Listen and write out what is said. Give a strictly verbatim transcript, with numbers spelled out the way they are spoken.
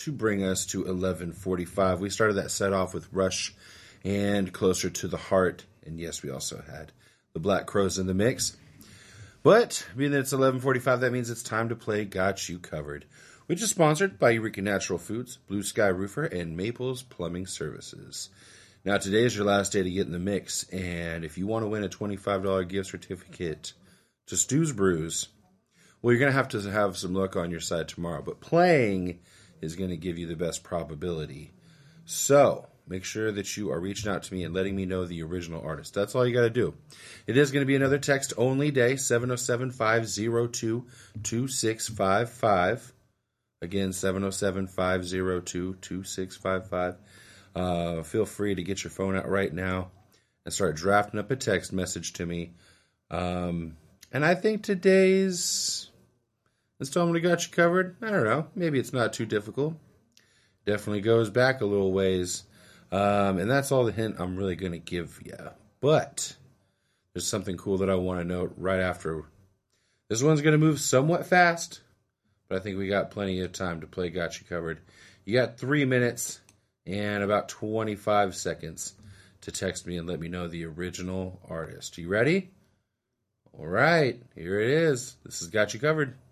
to bring us to eleven forty-five. We started that set off with Rush and Closer to the Heart. And yes, we also had the Black Crowes in the mix. But being that it's eleven forty-five, that means it's time to play Got You Covered, which is sponsored by Eureka Natural Foods, Blue Sky Roofer, and Maples Plumbing Services. Now, today is your last day to get in the mix, and if you want to win a twenty-five dollars gift certificate to Stu's Brews, well, you're going to have to have some luck on your side tomorrow, but playing is going to give you the best probability. So, make sure that you are reaching out to me and letting me know the original artist. That's all you got to do. It is going to be another text-only day, seven oh seven, five oh two, two six five five. Again, seven oh seven, five oh two, two six five five. Uh, feel free to get your phone out right now and start drafting up a text message to me. Um, and I think today's installment got you covered. I don't know. Maybe it's not too difficult. Definitely goes back a little ways. Um, and that's all the hint I'm really going to give you. But there's something cool that I want to note right after. This one's going to move somewhat fast, but I think we got plenty of time to play Got You Covered. You got three minutes and about twenty-five seconds to text me and let me know the original artist. You ready? All right, here it is. This has Got You Covered.